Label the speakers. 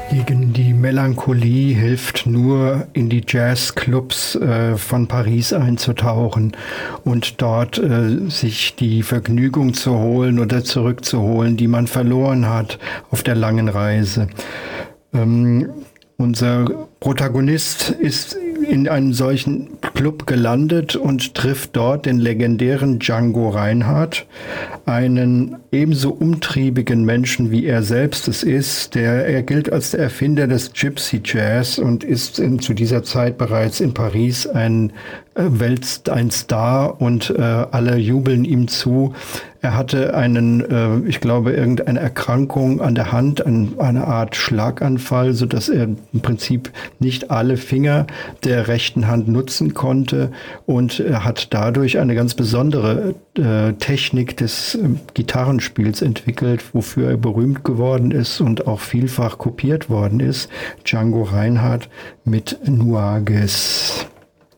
Speaker 1: Gegen die Melancholie hilft nur, in die Jazzclubs von Paris einzutauchen und dort sich die Vergnügung zu holen oder zurückzuholen, die man verloren hat auf der langen Reise. Unser Protagonist ist in einem solchen Club gelandet und trifft dort den legendären Django Reinhardt, einen ebenso umtriebigen Menschen wie er selbst es ist. Er gilt als der Erfinder des Gypsy Jazz und ist zu dieser Zeit bereits in Paris ein Star und alle jubeln ihm zu. Er hatte ich glaube, irgendeine Erkrankung an der Hand, eine Art Schlaganfall, sodass er im Prinzip nicht alle Finger der rechten Hand nutzen konnte, und er hat dadurch eine ganz besondere Technik des Gitarrenspiels entwickelt, wofür er berühmt geworden ist und auch vielfach kopiert worden ist. Django Reinhardt mit Nuages.